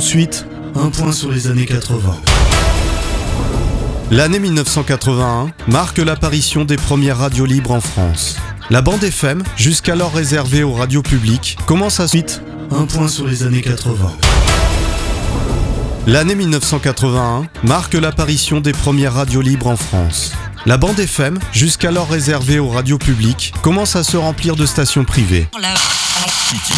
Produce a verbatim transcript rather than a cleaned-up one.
de suite, un point sur les années quatre-vingts. L'année mille neuf cent quatre-vingt-un marque l'apparition des premières radios libres en France. La bande F M, jusqu'alors réservée aux radios publiques, commence à suite, un point sur les années quatre-vingts. L'année mille neuf cent quatre-vingt-un marque l'apparition des premières radios libres en France. La bande F M, jusqu'alors réservée aux radios publiques, commence à se remplir de stations privées.